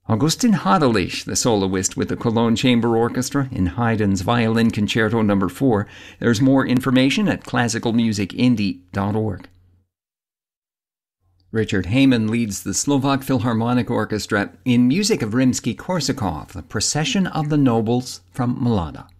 Augustin Hadelich, the soloist with the Cologne Chamber Orchestra in Haydn's Violin Concerto No. 4. There's more information at classicalmusicindie.org. Richard Heyman leads the Slovak Philharmonic Orchestra in music of Rimsky-Korsakov, The Procession of the Nobles from Mlada.